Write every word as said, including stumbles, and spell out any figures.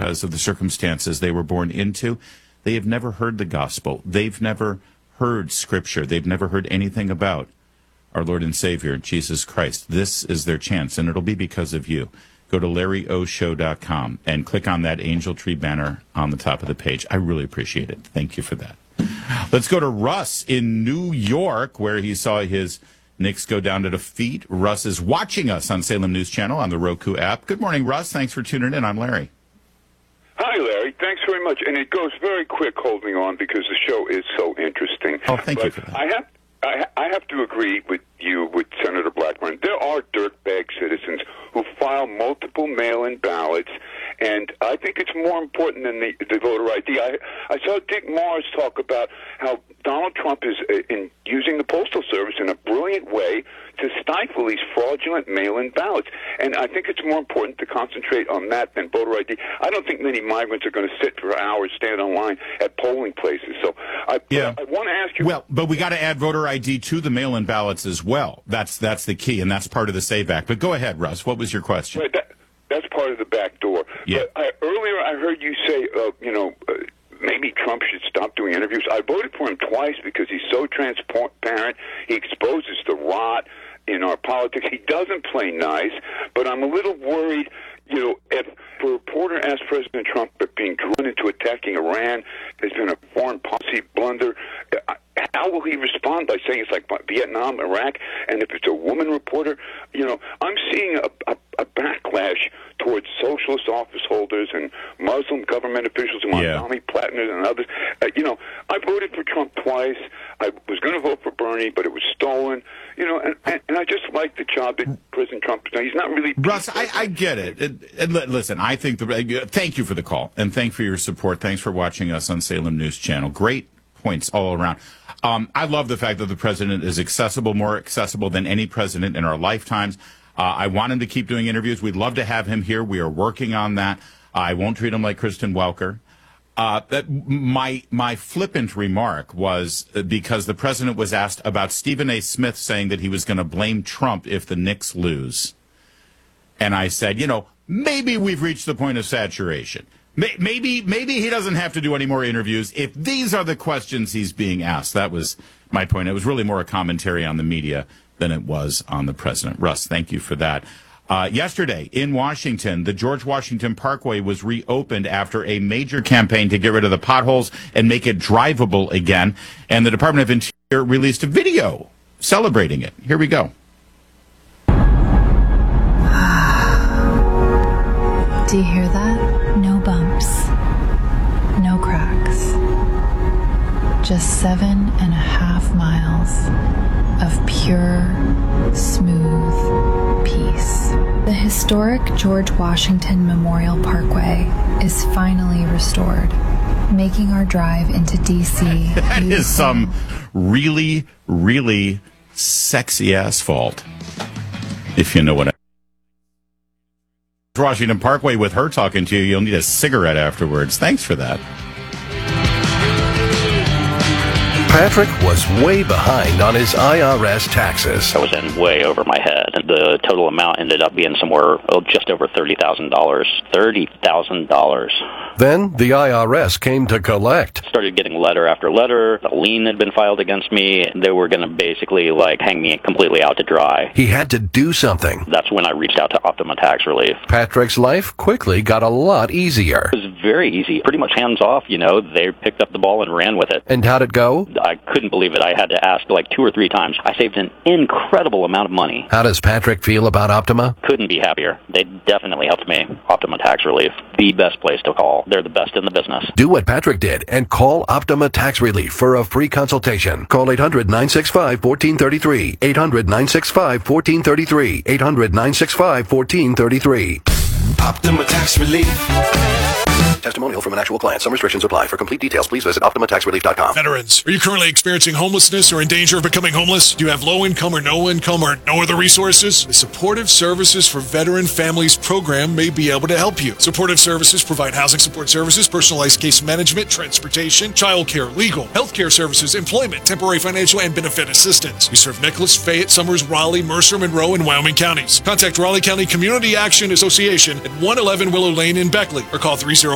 because of the circumstances they were born into. They have never heard the gospel. They've never heard Scripture. They've never heard anything about our Lord and Savior, Jesus Christ. This is their chance, and it'll be because of you. Go to larry o show dot com and click on that angel tree banner on the top of the page. I really appreciate it. Thank you for that. Let's go to Russ in New York, where he saw his Knicks go down to defeat. Russ is watching us on Salem News Channel on the Roku app. Good morning, Russ. Thanks for tuning in. I'm Larry. Hi, Larry. Thanks very much. And it goes very quick holding on because the show is so interesting. Oh, thank but you for that. I have, I, I have to agree with you, with Senator Blackburn. There are dirtbag citizens who file multiple mail-in ballots, and I think it's more important than the, the voter I D. I, I saw Dick Morris talk about how Donald Trump is uh, in using the Postal Service in a brilliant way to stifle these fraudulent mail-in ballots. And I think it's more important to concentrate on that than voter I D. I don't think many migrants are going to sit for hours, stand on line at polling places. So I, yeah. I want to ask you... Well, but we got to add voter I D to the mail-in ballots as well. That's that's the key, and that's part of the Save Act. But go ahead, Russ. What was your question? Right, that, that's part of the back door. Yeah. But I, earlier I heard you say, uh, you know... Uh, maybe Trump should stop doing interviews. I voted for him twice because he's so transparent. He exposes the rot in our politics. He doesn't play nice, but I'm a little worried, you know, if a reporter asked President Trump if being drawn into attacking Iran has been a foreign policy blunder, how will he respond by saying it's like Vietnam, Iraq? And if it's a woman reporter, you know, I'm seeing a, a, a backlash towards socialist office holders and Muslim government officials and Montgomery yeah. Plattner and others. Uh, you know, I voted for Trump twice. I was going to vote for Bernie, but it was stolen. You know, and, and, and I just like the job that President Trump has done. He's not really... Russ, I, I get it. And, and listen, I think... the. Thank you for the call, and thank you for your support. Thanks for watching us on Salem News Channel. Great points all around. Um, I love the fact that the president is accessible, more accessible than any president in our lifetimes. Uh, I want him to keep doing interviews. We'd love to have him here. We are working on that. I won't treat him like Kristen Welker. Uh, that my my flippant remark was because the president was asked about Stephen A. Smith saying that he was going to blame Trump if the Knicks lose. And I said, you know, maybe we've reached the point of saturation. Maybe maybe he doesn't have to do any more interviews if these are the questions he's being asked. That was my point. It was really more a commentary on the media than it was on the president. Russ, thank you for that. Uh, yesterday in Washington, the George Washington Parkway was reopened after a major campaign to get rid of the potholes and make it drivable again. And the Department of Interior released a video celebrating it. Here we go. Do you hear that? No bumps, no cracks, just seven and a half miles of pure, smooth peace. The historic George Washington Memorial Parkway is finally restored, making our drive into D C That is some really, really sexy asphalt, if you know what I mean. Washington Parkway with her talking to you, you'll need a cigarette afterwards. Thanks for that. Patrick was way behind on his I R S taxes. I was in way over my head. The total amount ended up being somewhere oh, just over thirty thousand dollars. thirty thousand dollars. Then the I R S came to collect. Started getting letter after letter. A lien had been filed against me. They were going to basically like hang me completely out to dry. He had to do something. That's when I reached out to Optima Tax Relief. Patrick's life quickly got a lot easier. It was very easy. Pretty much hands off, you know. They picked up the ball and ran with it. And how'd it go? I couldn't believe it. I had to ask like two or three times. I saved an incredible amount of money. How does Patrick feel about Optima? Couldn't be happier. They definitely helped me. Optima Tax Relief, the best place to call. They're the best in the business. Do what Patrick did and call Optima Tax Relief for a free consultation. Call eight hundred, nine six five, one four three three. eight hundred, nine six five, one four three three. eight hundred, nine six five, one four three three. Optima Tax Relief. Testimonial from an actual client. Some restrictions apply. For complete details, please visit optima tax relief dot com. Veterans, are you currently experiencing homelessness or in danger of becoming homeless? Do you have low income or no income or no other resources? The Supportive Services for Veteran Families program may be able to help you. Supportive Services provide housing support services, personalized case management, transportation, childcare, legal, healthcare services, employment, temporary financial and benefit assistance. We serve Nicholas, Fayette, Summers, Raleigh, Mercer, Monroe, and Wyoming counties. Contact Raleigh County Community Action Association at one eleven Willow Lane in Beckley or call three oh